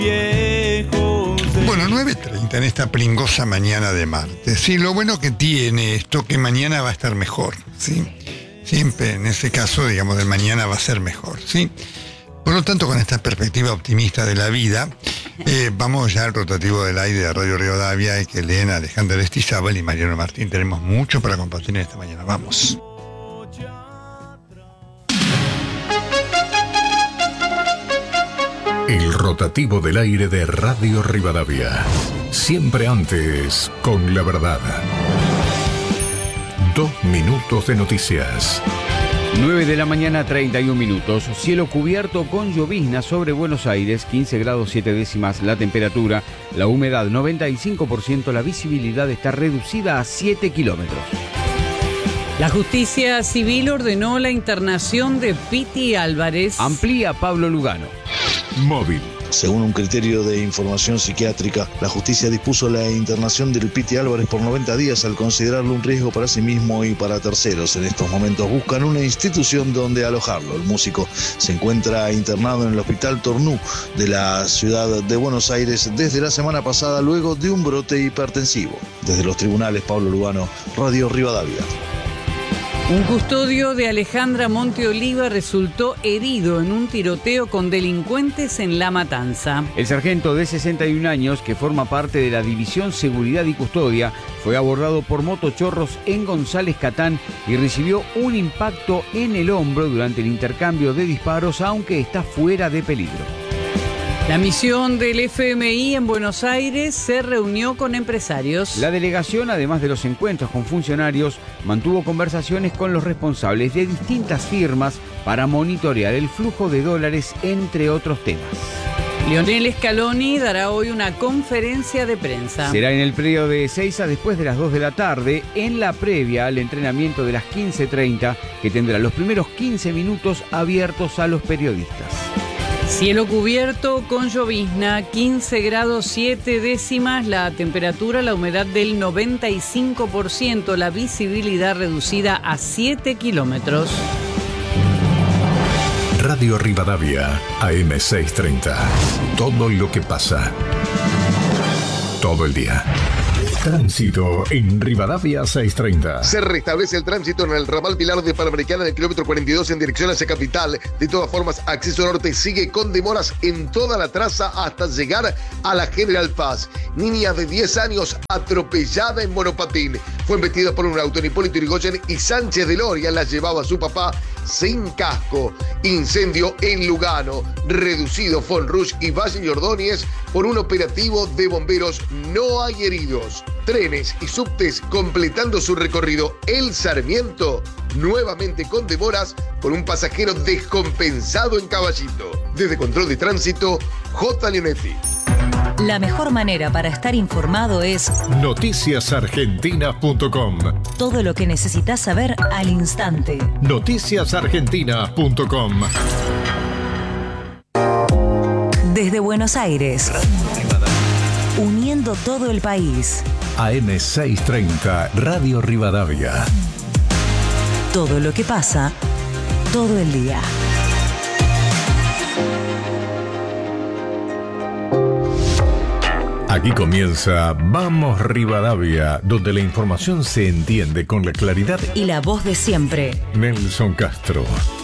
Bueno, 9:30 en esta pringosa mañana de martes. Sí, lo bueno que tiene esto que mañana va a estar mejor, ¿sí? Siempre en ese caso, digamos, de mañana va a ser mejor, ¿sí? Por lo tanto, con esta perspectiva optimista de la vida, vamos ya al rotativo del aire de Radio Rivadavia, y que leen Alejandra Aristizábal y Mariano Martín. Tenemos mucho para compartir en esta mañana. Vamos. El rotativo del aire de Radio Rivadavia. Siempre antes, con la verdad. 2 minutos de noticias. 9 de la mañana, 31 minutos. Cielo cubierto con llovizna sobre Buenos Aires, 15 grados 7 décimas la temperatura, la humedad 95%, la visibilidad está reducida a 7 kilómetros. La justicia civil ordenó la internación de Piti Álvarez. Amplía Pablo Lugano. Móvil. Según un criterio de información psiquiátrica, la justicia dispuso la internación del Piti Álvarez por 90 días al considerarlo un riesgo para sí mismo y para terceros. En estos momentos buscan una institución donde alojarlo. El músico se encuentra internado en el Hospital Tornú de la ciudad de Buenos Aires desde la semana pasada, luego de un brote hipertensivo. Desde los tribunales, Pablo Lugano, Radio Rivadavia. Un custodio de Alejandra Monteoliva resultó herido en un tiroteo con delincuentes en La Matanza. El sargento de 61 años, que forma parte de la División Seguridad y Custodia, fue abordado por motochorros en González Catán y recibió un impacto en el hombro durante el intercambio de disparos, aunque está fuera de peligro. La misión del FMI en Buenos Aires se reunió con empresarios. La delegación, además de los encuentros con funcionarios, mantuvo conversaciones con los responsables de distintas firmas para monitorear el flujo de dólares, entre otros temas. Lionel Scaloni dará hoy una conferencia de prensa. Será en el predio de Ezeiza después de las 2 de la tarde, en la previa al entrenamiento de las 15:30, que tendrá los primeros 15 minutos abiertos a los periodistas. Cielo cubierto con llovizna, 15 grados 7 décimas la temperatura, la humedad del 95%, la visibilidad reducida a 7 kilómetros. Radio Rivadavia, AM630. Todo lo que pasa. Todo el día. Tránsito en Rivadavia 630. Se restablece el tránsito en el ramal Pilar de Panamericana en el kilómetro 42 en dirección hacia Capital. De todas formas, acceso norte sigue con demoras en toda la traza hasta llegar a la General Paz. Niña de 10 años atropellada en monopatín. Fue embestida por un auto en Hipólito Yrigoyen y Sánchez de Loria la llevaba a su papá sin casco. Incendio en Lugano. Reducido Fonrush y Valle y Ordóñez por un operativo de bomberos. No hay heridos. Trenes y subtes completando su recorrido. El Sarmiento, nuevamente con demoras por un pasajero descompensado en Caballito. Desde Control de Tránsito, J. Leonetti. La mejor manera para estar informado es noticiasargentinas.com. Todo lo que necesitas saber al instante. noticiasargentinas.com. Desde Buenos Aires, uniendo todo el país. AM630, Radio Rivadavia. Todo lo que pasa, todo el día. Aquí comienza Vamos Rivadavia, donde la información se entiende con la claridad y la voz de siempre. Nelson Castro.